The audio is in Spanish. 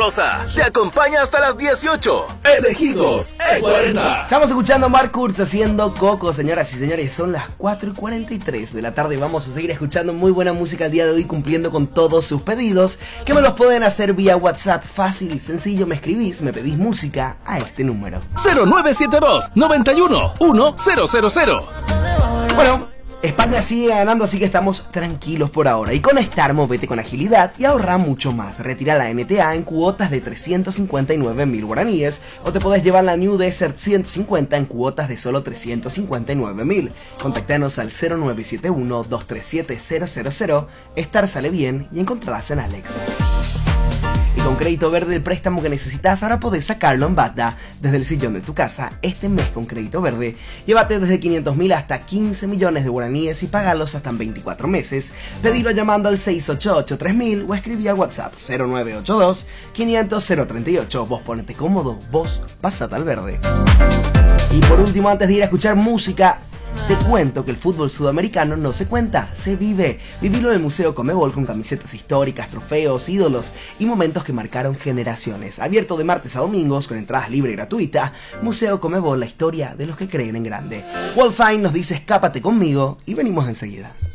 Rosa te acompaña hasta las 18. Elegidos E40. Estamos escuchando a Mark Kurtz haciendo Coco, señoras y señores. Son las 4:43 de la tarde y vamos a seguir escuchando muy buena música el día de hoy, cumpliendo con todos sus pedidos, que me los pueden hacer vía WhatsApp. Fácil y sencillo, me escribís, me pedís música a este número 0972 91 1000. Bueno, España sigue ganando, así que estamos tranquilos por ahora. Y con Star, movete con agilidad y ahorra mucho más. Retira la NTA en cuotas de 359.000 guaraníes, o te podés llevar la New Desert 150 en cuotas de solo 359.000. Contactanos al 0971-237-000. Star sale bien y encontrarás en Alex. Con Crédito Verde, el préstamo que necesitas ahora podés sacarlo en Bata desde el sillón de tu casa. Este mes con Crédito Verde, llévate desde 500.000 hasta 15 millones de guaraníes y pagalos hasta en 24 meses. Pedilo llamando al 688-3000 o escribí al WhatsApp 0982-500-038. Vos ponete cómodo, vos pasate al verde. Y por último, antes de ir a escuchar música, te cuento que el fútbol sudamericano no se cuenta, se vive. Vivilo en el Museo Conmebol con camisetas históricas, trofeos, ídolos y momentos que marcaron generaciones. Abierto de martes a domingos con entradas libre y gratuita. Museo Conmebol, la historia de los que creen en grande. Wolfine nos dice escápate conmigo y venimos enseguida.